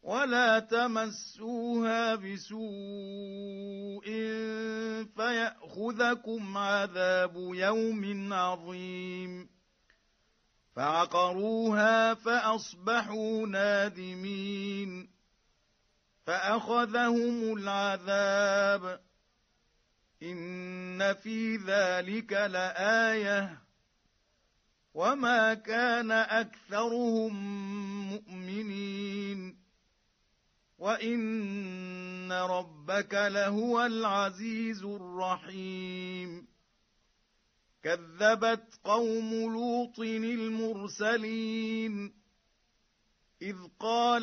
ولا تمسوها بسوء فيأخذكم عذاب يوم عظيم. فعقروها فأصبحوا نادمين. فأخذهم العذاب. إن في ذلك لآية وما كان أكثرهم مؤمنين وإن ربك لهو العزيز الرحيم. كذبت قوم لوط المرسلين إذ قال